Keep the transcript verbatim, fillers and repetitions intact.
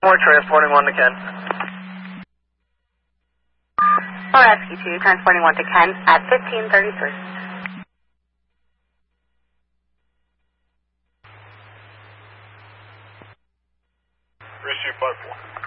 More transporting one to Ken. four Rescue two, transporting one to Ken at fifteen thirty-three. Rescue five four.